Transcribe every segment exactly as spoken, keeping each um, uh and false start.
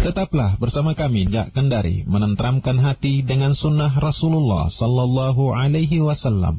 Tetaplah bersama kami Jak Kendari, menenteramkan hati dengan sunnah Rasulullah Sallallahu Alaihi Wasallam.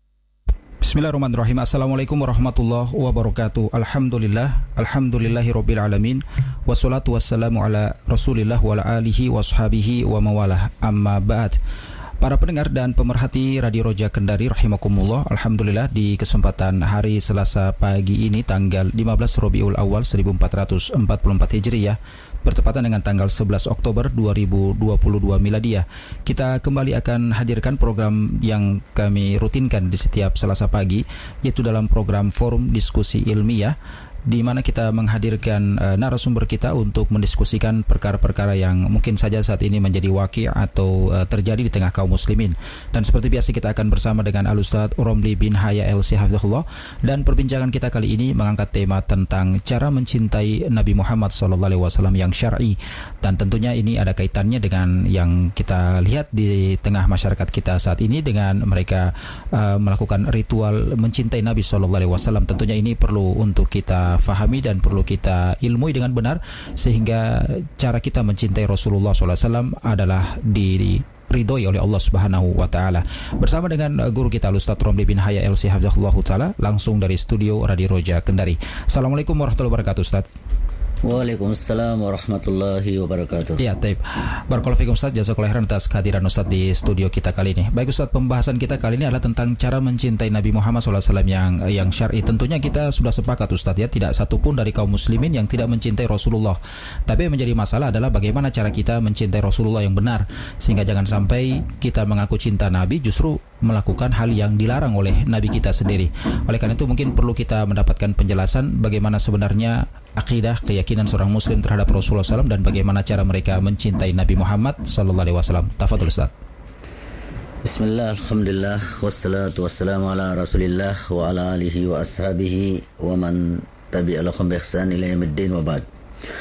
Bismillahirrahmanirrahim. Assalamualaikum warahmatullahi wabarakatuh. Alhamdulillah, alhamdulillahirabbil alamin. Wassalatu wassalamu ala Rasulillah wa ala alihi washabihi wa mawalah. Amma ba'd. Para pendengar dan pemerhati Radio Roja Kendari rahimakumullah, alhamdulillah di kesempatan hari Selasa pagi ini tanggal lima belas Rabiul Awal seribu empat ratus empat puluh empat Hijriah, bertepatan dengan tanggal sebelas Oktober dua ribu dua puluh dua Miladiah, kita kembali akan hadirkan program yang kami rutinkan di setiap Selasa pagi, yaitu dalam program Forum Diskusi Ilmiah, di mana kita menghadirkan uh, narasumber kita untuk mendiskusikan perkara-perkara yang mungkin saja saat ini menjadi waqi' atau uh, terjadi di tengah kaum muslimin. Dan seperti biasa kita akan bersama dengan Al-Ustaz Romli bin Haya L C Hafizahullah, dan perbincangan kita kali ini mengangkat tema tentang cara mencintai Nabi Muhammad shallallahu alaihi wasallam yang syar'i. Dan tentunya ini ada kaitannya dengan yang kita lihat di tengah masyarakat kita saat ini, dengan mereka uh, melakukan ritual mencintai Nabi shallallahu alaihi wasallam. Tentunya ini perlu untuk kita fahami dan perlu kita ilmui dengan benar, sehingga cara kita mencintai Rasulullah shallallahu alaihi wasallam adalah diridhoi oleh Allah Subhanahu wa taala. Bersama dengan guru kita Ustaz Romli bin Haya L C Hafizahullah taala, langsung dari studio Radio Roja Kendari. Assalamualaikum warahmatullahi wabarakatuh, Ustaz. Waalaikumsalam warahmatullahi wabarakatuh. Ya, taib. Barakallahu fikum Ustaz, jazakallahu khairan atas kehadiran Ustaz di studio kita kali ini. Baik Ustaz, pembahasan kita kali ini adalah tentang cara mencintai Nabi Muhammad shallallahu alaihi wasallam yang yang syar'i. Tentunya kita sudah sepakat Ustaz ya, tidak satupun dari kaum muslimin yang tidak mencintai Rasulullah. Tapi yang menjadi masalah adalah bagaimana cara kita mencintai Rasulullah yang benar, sehingga jangan sampai kita mengaku cinta Nabi justru melakukan hal yang dilarang oleh Nabi kita sendiri. Oleh karena itu mungkin perlu kita mendapatkan penjelasan bagaimana sebenarnya akidah, keyakinan seorang muslim terhadap Rasulullah shallallahu alaihi wasallam, dan bagaimana cara mereka mencintai Nabi Muhammad sallallahu alaihi wasallam. Tafadhol Ustaz. Bismillah, alhamdulillah, wassalatu wassalamu ala Rasulillah wa ala alihi wa ashabihi wa man tabi'alahum bi ihsan ila yaumiddin wa ba'd.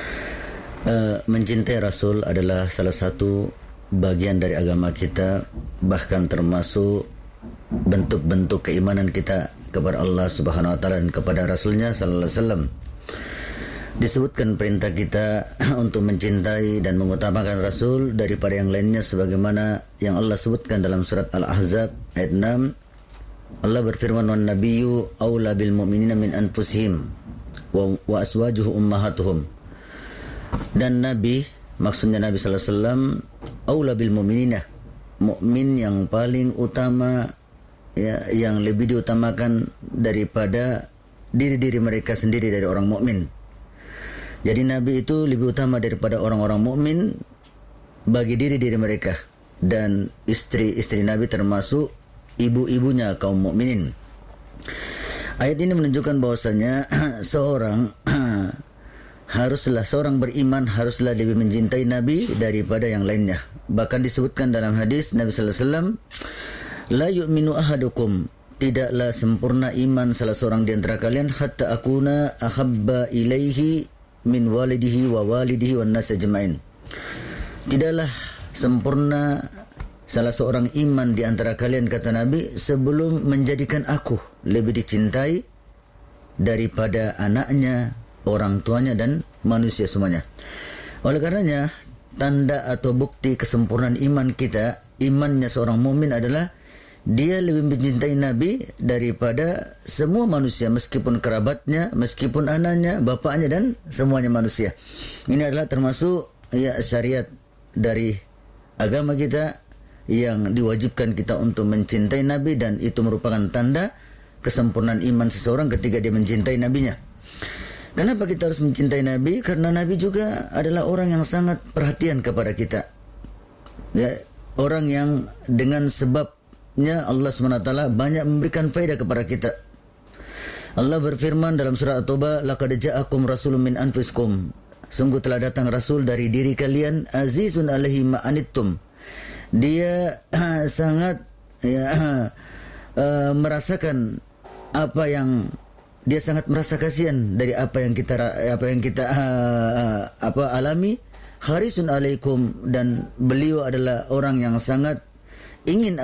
Uh, mencintai Rasul adalah salah satu bagian dari agama kita, bahkan termasuk bentuk-bentuk keimanan kita kepada Allah Subhanahu wa taala dan kepada Rasulnya sallallahu alaihi wasallam. Disebutkan perintah kita untuk mencintai dan mengutamakan Rasul daripada yang lainnya, sebagaimana yang Allah sebutkan dalam surat Al-Ahzab ayat enam. Allah berfirman, "Wan nabiyyu aula bil mu'minina min anfusihim wa, wa aswajuhu ummahatuhum." Dan Nabi, maksudnya Nabi sallallahu alaihi wasallam, aula bil mu'minina, mukmin yang paling utama, ya, yang lebih diutamakan daripada diri-diri mereka sendiri dari orang mukmin. Jadi Nabi itu lebih utama daripada orang-orang mukmin bagi diri-diri mereka, dan istri-istri Nabi termasuk ibu-ibunya kaum mukminin. Ayat ini menunjukkan bahwasanya seorang haruslah seorang beriman haruslah lebih mencintai Nabi daripada yang lainnya. Bahkan disebutkan dalam hadis Nabi sallallahu alaihi wasallam, la yu'minu ahadukum, tidaklah sempurna iman salah seorang di antara kalian, hatta akuna ahabba ilaihi min walidihi wa walidihi wan nas ajmain. Tidaklah sempurna salah seorang iman di antara kalian, kata Nabi, sebelum menjadikan aku lebih dicintai daripada anaknya, orang tuanya, dan manusia semuanya. Oleh karenanya, tanda atau bukti kesempurnaan iman kita, imannya seorang mukmin adalah dia lebih mencintai Nabi daripada semua manusia, meskipun kerabatnya, meskipun anaknya, bapaknya, dan semuanya manusia. Ini adalah termasuk ya syariat dari agama kita yang diwajibkan kita untuk mencintai Nabi, dan itu merupakan tanda kesempurnaan iman seseorang ketika dia mencintai Nabinya. Kenapa kita harus mencintai Nabi? Karena Nabi juga adalah orang yang sangat perhatian kepada kita. Ya, orang yang dengan sebab Allah subhanahu wa taala banyak memberikan faedah kepada kita. Allah berfirman dalam surah At-Taubah, laqad ja'akum rasulun min anfusikum, sungguh telah datang rasul dari diri kalian, azizun alaihi ma anittum, dia sangat ya, uh, merasakan apa yang dia sangat merasa kasihan dari apa yang kita apa yang kita uh, apa alami. Harisun alaikum, dan beliau adalah orang yang sangat ingin